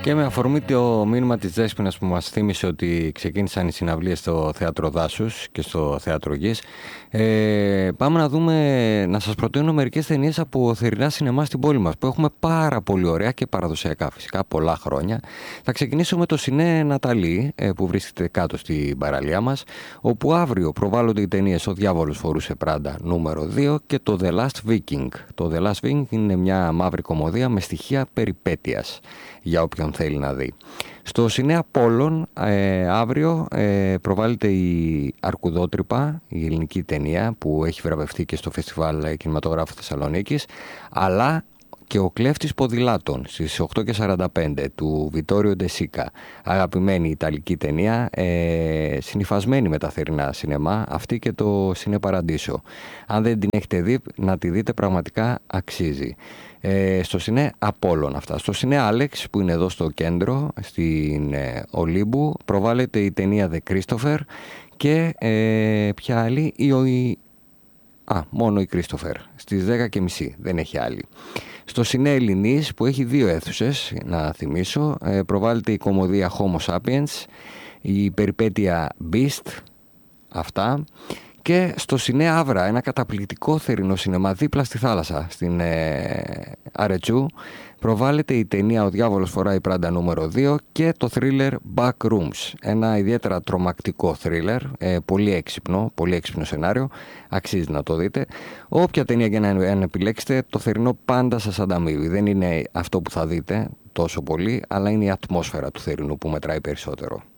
Και με αφορμή το μήνυμα της Δέσποινας που μας θύμισε ότι ξεκίνησαν οι συναυλίες στο Θέατρο Δάσους και στο Θέατρο Γης, πάμε να δούμε, να σας προτείνω μερικές ταινίες από θερινά σινεμά στην πόλη μας, που έχουμε πάρα πολύ ωραία και παραδοσιακά φυσικά πολλά χρόνια. Θα ξεκινήσω με το Σινέ Ναταλή, που βρίσκεται κάτω στην παραλία μας, όπου αύριο προβάλλονται οι ταινίες «Ο Διάβολος φορούσε Πράντα» νούμερο 2 και το The Last Viking. Το The Last Viking είναι μια μαύρη κωμωδία με στοιχεία περιπέτειας, για όποιον θέλει να δει. Στο Σινέ Απόλλων αύριο προβάλλεται η Αρκουδότρυπα, η ελληνική ταινία που έχει βραβευτεί και στο Φεστιβάλ Κινηματογράφου Θεσσαλονίκης, αλλά και ο Κλέφτης Ποδηλάτων στις 8:45 του Βιτόριο Ντεσίκα. Αγαπημένη ιταλική ταινία, συνυφασμένη με τα θερινά σινεμά, αυτή και το Σινέ Παραντίσο. Αν δεν την έχετε δει, να τη δείτε, πραγματικά αξίζει. Στο Σινέ Απόλλων αυτά. Στο Σινέ Άλεξ, που είναι εδώ στο κέντρο, στην Ολύμπου, προβάλλεται η ταινία The Christopher και ποια άλλη, μόνο η Christopher, στις 10:30, δεν έχει άλλη. Στο Σινέ Ελληνής, που έχει 2 αίθουσες, να θυμίσω, προβάλλεται η κωμωδία Homo Sapiens, η περιπέτεια Beast, αυτά. Και στο Σινέ Αύρα, ένα καταπληκτικό θερινό σινεμά δίπλα στη θάλασσα, στην Αρετσού, προβάλλεται η ταινία «Ο Διάβολος φοράει Πράντα» νούμερο 2 και το θρίλερ Backrooms. Ένα ιδιαίτερα τρομακτικό θρίλερ, πολύ έξυπνο σενάριο, αξίζει να το δείτε. Όποια ταινία και να επιλέξετε, το θερινό πάντα σας ανταμείβει. Δεν είναι αυτό που θα δείτε τόσο πολύ, αλλά είναι η ατμόσφαιρα του θερινού που μετράει περισσότερο.